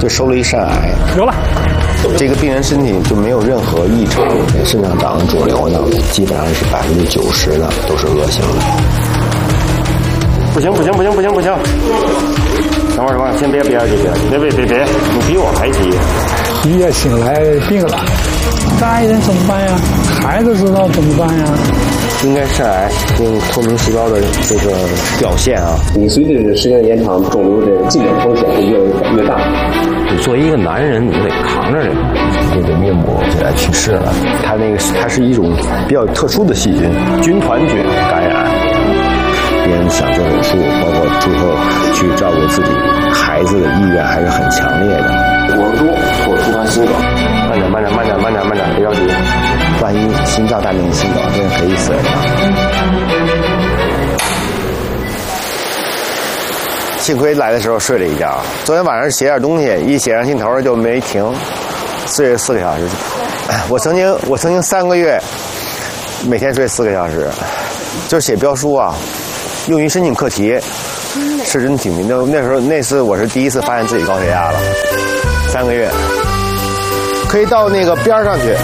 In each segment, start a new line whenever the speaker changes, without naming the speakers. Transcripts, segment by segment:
就收了一肾癌。
有了。
这个病人身体就没有任何异常，肾脏长的肿瘤呢，基本上是90%的都是恶性的。
不行！等会儿，先别，你比我还急。
一夜醒来病了，大人怎么办呀？孩子知道怎么办呀？
应该肾癌用透明细胞的这个表现啊。
你随着时间延长，肿瘤的进展风险会越大。
你作为一个男人，你得扛着
这个岳母现在去世了，它是一种比较特殊的细菌，军团菌感染。别人想做手术，包括术后去照顾自己孩子的意愿还是很强烈的。
我说或突发心梗，
慢点，别着急。
万一心脏大面积心梗，真的可以死人的。幸亏来的时候睡了一觉，昨天晚上写点东西，一写上心头就没停，睡了4个小时。我曾经3个月每天睡4个小时，就是写标书啊。用于申请课题，是真挺迷的。那次我是第一次发现自己高血压了，3个月，可以到那个边上去。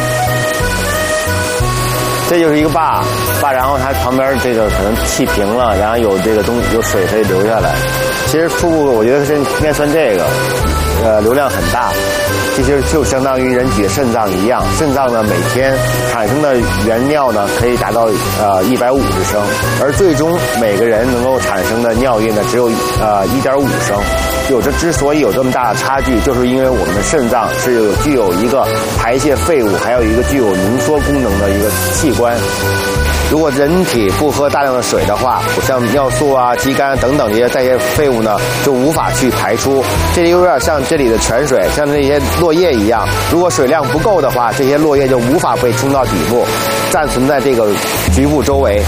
这就是一个坝，然后它旁边这个可能气平了，然后有这个有水可以流下来。其实初步我觉得应该算这个，流量很大。其实就相当于人体的肾脏一样，肾脏呢每天产生的原尿呢可以达到150升，而最终每个人能够产生的尿液呢只有1.5升。之所以有这么大的差距，就是因为我们的肾脏是具有一个排泄废物，还有一个具有浓缩功能的一个器官。如果人体不喝大量的水的话，像尿素啊、肌酐等等这些代谢废物呢，就无法去排出。这里有点像这里的泉水，像这些落叶一样，如果水量不够的话，这些落叶就无法被冲到底部，暂存在这个局部周围。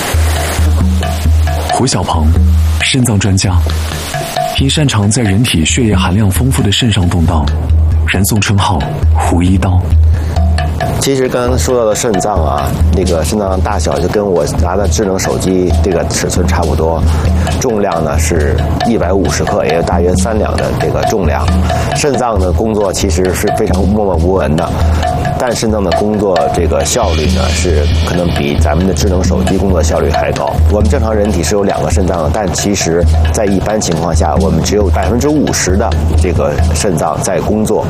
胡小鹏，肾脏专家，因擅长在人体血液含量丰富的肾上动刀，人送称号“胡一刀”。
其实刚刚说到的肾脏啊，那个肾脏大小就跟我拿的智能手机这个尺寸差不多，重量呢是150克，也就大约3两的这个重量。肾脏的工作其实是非常默默无闻的，但肾脏的工作这个效率呢是可能比咱们的智能手机工作效率还高。我们正常人体是有2个肾脏的，但其实在一般情况下，我们只有50%的这个肾脏在工作。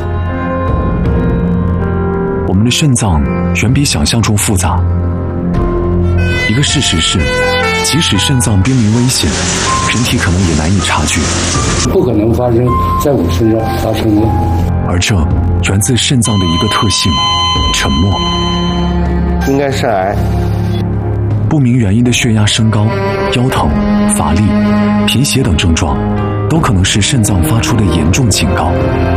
我们的肾脏远比想象中复杂。一个事实是，即使肾脏濒临危险，人体可能也难以察觉。
不可能发生在我身上发生的。
而这源自肾脏的一个特性——沉默。
应该肾癌。
不明原因的血压升高、腰疼、乏力、贫血等症状，都可能是肾脏发出的严重警告。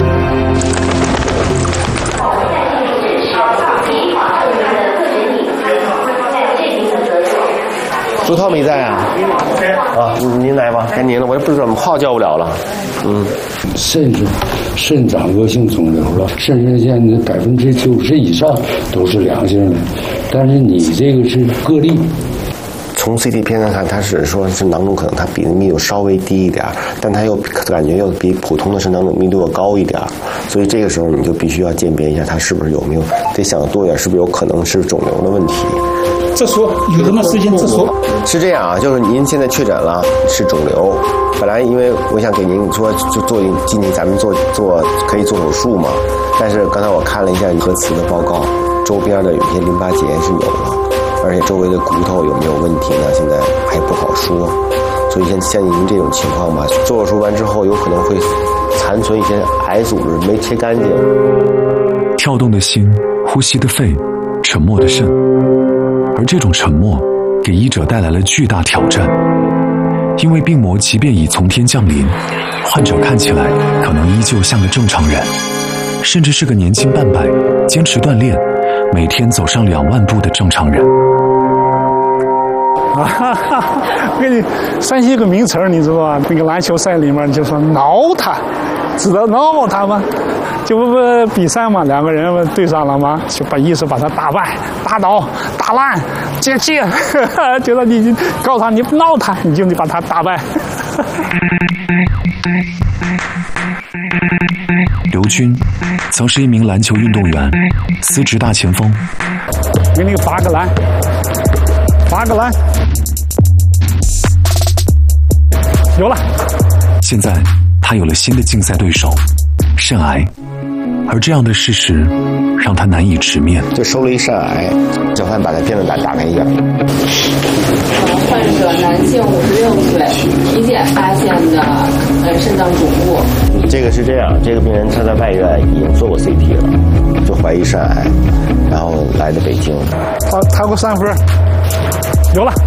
朱涛没在啊？啊，您来吧，该您了，我也不知道怎么号叫不了了。
肾长恶性肿瘤了，肾上腺的90%以上都是良性的，但是你这个是个例。
从 CT 片上看，它是说是囊肿可能它比例密度稍微低一点，但它又感觉又比普通的肾囊肿密度要高一点，所以这个时候你就必须要鉴别一下它是不是有没有，得想多一点，是不是有可能是肿瘤的问题。
这说有什么事情自说？
是这样啊，就是您现在确诊了是肿瘤，本来因为我想给您说就今年咱们做可以做手术嘛，但是刚才我看了一下核磁的报告，周边的有些淋巴结是有的。而且周围的骨头有没有问题呢？现在还不好说，所以像您这种情况吧，做手术完之后有可能会残存一些癌组织没切干净。
跳动的心，呼吸的肺，沉默的肾，而这种沉默给医者带来了巨大挑战，因为病魔即便已从天降临，患者看起来可能依旧像个正常人，甚至是个年轻半百、坚持锻炼、每天走上2万步的正常人。
我给你山西有个名词你知道吧？那个篮球赛里面就说挠他，知道挠他吗？就不比赛嘛，2个人对上了吗？就把意思把他打败、打倒、打烂、接气，觉得你告诉他你挠他，你就得把他打败。
刘军曾是一名篮球运动员，司职大前锋。
给你8个篮，8个篮，有了。
现在他有了新的竞赛对手，肾癌，而这样的事实让他难以直面。
就收了一肾癌，就发现把他片子打开一下。
患者男性56岁，体检发现的肾脏肿物。
这个是这样，这个病人他在外院已经做过 CT 了，就怀疑肾癌，然后来的北京。
他给我3分，有了。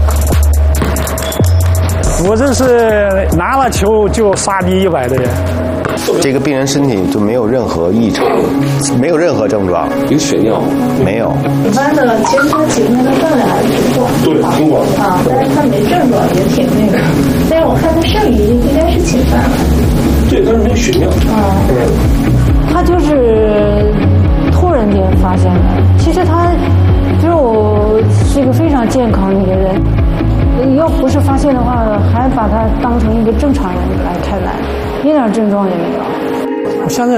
我这是拿了球就杀敌100的人。
这个病人身体就没有任何异常，没有任何症状。
有血尿
没有。
一般的，其实他体重的分量还是挺广，
对，挺广
啊，但是他没症状，也挺那个。但是我看他肾里应该是侵犯了。
对，但是没有血尿。
他就是突然间发现的。其实他就是一个非常健康的一个人，要不是发现的话，还把他当成一个正常人来看待，一点症状也没有。
现在